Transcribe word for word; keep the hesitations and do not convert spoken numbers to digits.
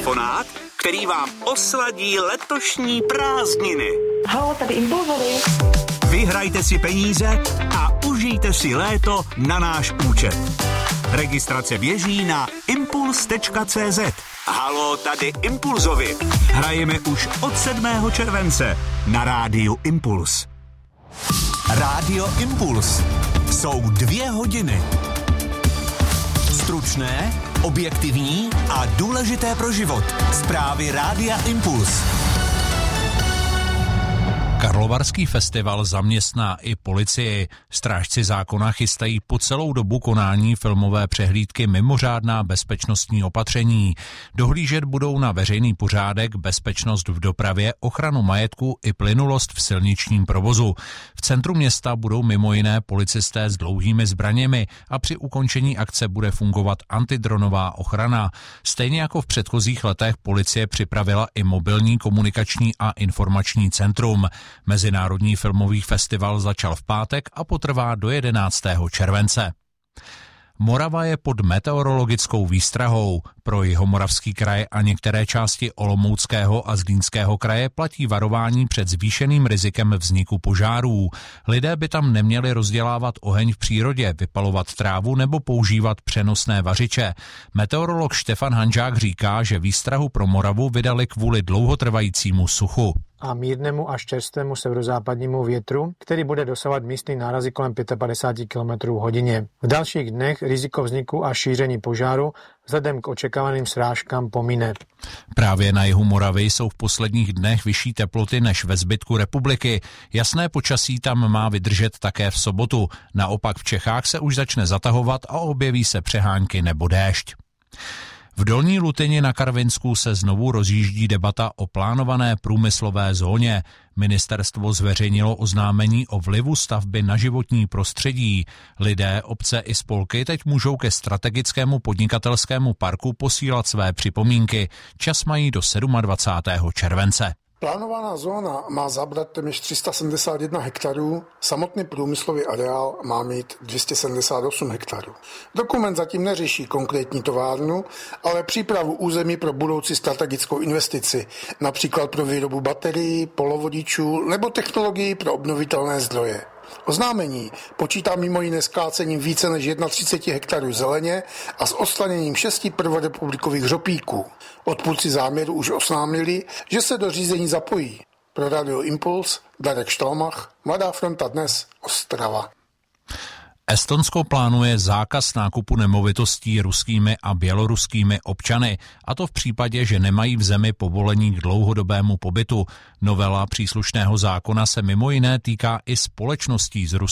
telefonát, který vám osladí letošní prázdniny. Haló, tady Impulzovi. Vyhrajte si peníze a užijte si léto na náš účet. Registrace běží na impuls tečka cé zet. Haló, tady Impulzovi. Hrajeme už od sedmého července na rádiu Impuls. Rádio Impuls. Jsou dvě hodiny. Stručné, objektivní a důležité pro život. Zprávy Rádia Impuls. Karlovarský festival zaměstná i policii. Strážci zákona chystají po celou dobu konání filmové přehlídky mimořádná bezpečnostní opatření. Dohlížet budou na veřejný pořádek, bezpečnost v dopravě, ochranu majetku i plynulost v silničním provozu. V centru města budou mimo jiné policisté s dlouhými zbraněmi a při ukončení akce bude fungovat antidronová ochrana. Stejně jako v předchozích letech policie připravila i mobilní komunikační a informační centrum. Mezinárodní filmový festival začal v pátek a potrvá do jedenáctého července. Morava je pod meteorologickou výstrahou. Pro Jihomoravský kraj a některé části Olomouckého a Zlínského kraje platí varování před zvýšeným rizikem vzniku požárů. Lidé by tam neměli rozdělávat oheň v přírodě, vypalovat trávu nebo používat přenosné vařiče. Meteorolog Štefan Hanžák říká, že výstrahu pro Moravu vydali kvůli dlouhotrvajícímu suchu a mírnému až čerstvému severozápadnímu větru, který bude dosahovat místní nárazy kolem padesát pět kilometrů hodině. V dalších dnech riziko vzniku a šíření požáru vzhledem k očekávaným srážkám pomine. Právě na jihu Moravy jsou v posledních dnech vyšší teploty než ve zbytku republiky. Jasné počasí tam má vydržet také v sobotu. Naopak v Čechách se už začne zatahovat a objeví se přehánky nebo déšť. V Dolní Lutyni na Karvinsku se znovu rozjíždí debata o plánované průmyslové zóně. Ministerstvo zveřejnilo oznámení o vlivu stavby na životní prostředí. Lidé, obce i spolky teď můžou ke strategickému podnikatelskému parku posílat své připomínky. Čas mají do dvacátého sedmého července. Plánovaná zóna má zabrat téměř tři sta sedmdesát jedna hektarů, samotný průmyslový areál má mít dvě stě sedmdesát osm hektarů. Dokument zatím neřeší konkrétní továrnu, ale přípravu území pro budoucí strategickou investici, například pro výrobu baterií, polovodičů nebo technologií pro obnovitelné zdroje. Oznámení počítá mimo jiné s kácením více než třicet jedna hektarů zeleně a s odstraněním šesti prvorepublikových hřopíků. Odpůrci záměru už oznámili, že se do řízení zapojí. Pro Radio Impuls Darek Štalmach, Mladá fronta dnes, Ostrava. Estonsko plánuje zákaz nákupu nemovitostí ruskými a běloruskými občany, a to v případě, že nemají v zemi povolení k dlouhodobému pobytu. Novela příslušného zákona se mimo jiné týká i společností s ruským